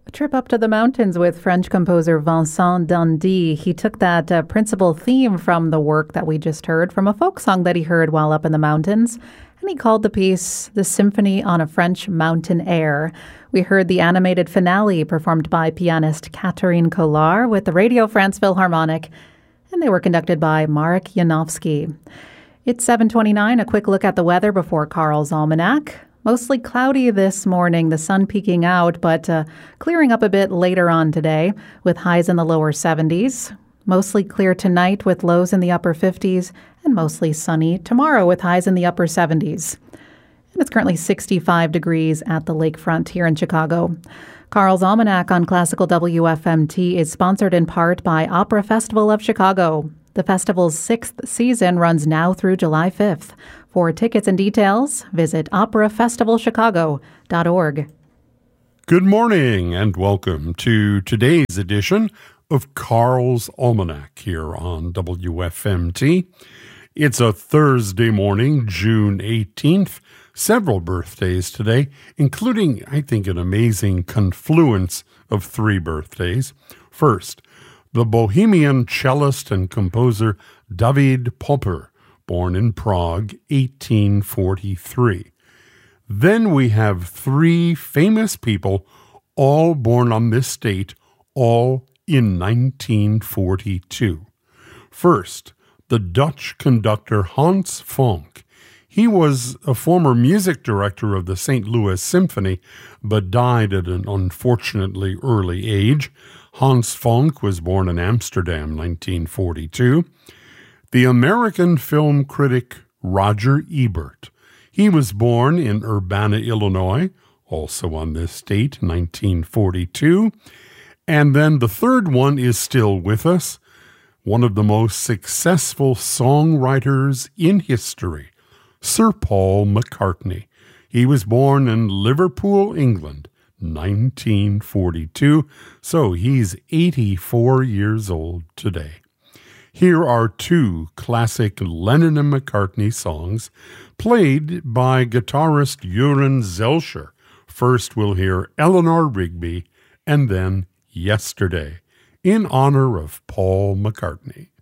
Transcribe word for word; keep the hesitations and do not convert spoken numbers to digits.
A trip up to the mountains with French composer Vincent Dundee. He took that uh, principal theme from the work that we just heard from a folk song that he heard while up in the mountains, and he called the piece The Symphony on a French Mountain Air. We heard the animated finale performed by pianist Catherine Collard with the Radio France Philharmonic, and they were conducted by Marek Janowski. It's seven twenty-nine, a quick look at the weather before Carl's Almanac. Mostly cloudy this morning, the sun peeking out, but uh, clearing up a bit later on today with highs in the lower seventies. Mostly clear tonight with lows in the upper fifties, and mostly sunny tomorrow with highs in the upper seventies. And it's currently sixty-five degrees at the lakefront here in Chicago. Carl's Almanac on Classical W F M T is sponsored in part by Opera Festival of Chicago. The festival's sixth season runs now through July fifth. For tickets and details, visit opera festival chicago dot org. Good morning and welcome to today's edition of Carl's Almanac here on W F M T. It's a Thursday morning, June eighteenth. Several birthdays today, including, I think, an amazing confluence of three birthdays. First, the Bohemian cellist and composer David Popper, born in Prague, eighteen forty-three. Then we have three famous people, all born on this date, all in nineteen forty-two. First, the Dutch conductor Hans Fonck. He was a former music director of the Saint Louis Symphony, but died at an unfortunately early age. Hans Fonck was born in Amsterdam, nineteen forty-two. The American film critic Roger Ebert. He was born in Urbana, Illinois, also on this date, nineteen forty-two. And then the third one is still with us, one of the most successful songwriters in history, Sir Paul McCartney. He was born in Liverpool, England, nineteen forty-two, so he's eighty-four years old today. Here are two classic Lennon and McCartney songs played by guitarist Jeroen Zelscher. First we'll hear Eleanor Rigby and then Yesterday in honor of Paul McCartney.